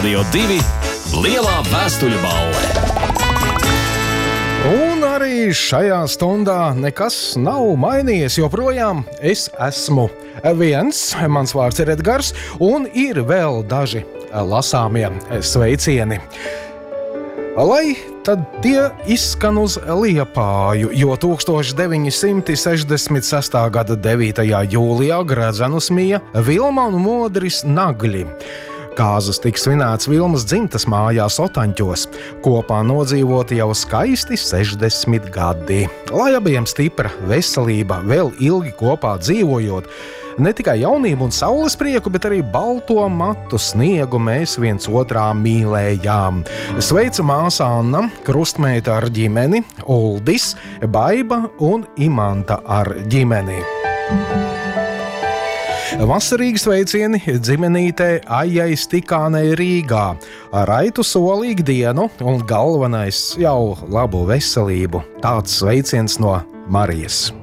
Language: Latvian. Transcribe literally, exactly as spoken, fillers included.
Radio divi Lielā vēstuļu balle. Un arī šajā stundā nekas nav mainījies. Joprojām es esmu viens, mans vārds ir Edgars, un ir vēl daži lasāmie sveicieni. Lai tad tie izskan uz Liepāju, jo tūkstoš deviņi simti sešdesmit sestā gada devītajā jūlijā gredzenus mija Vilma un Modris Nagļi. Kāzas tika svinēts Vilmas dzimtas mājās Otaņķos. Kopā nodzīvoti jau skaisti sešdesmit gadi. Lai abiem stipra veselība, vēl ilgi kopā dzīvojot, ne tikai jaunību un saules prieku, bet arī balto matu sniegu mēs viens otrā mīlējām. Sveica māsa Anna, krustmeita ar ģimeni, Uldis, Baiba un Imanta ar ģimeni. Vasarīgi sveicieni dzimenītē Aijai Stikānei Rīgā. Raitu solīgu dienu un galvenais jau labu veselību. Tāds sveiciens no Marijas.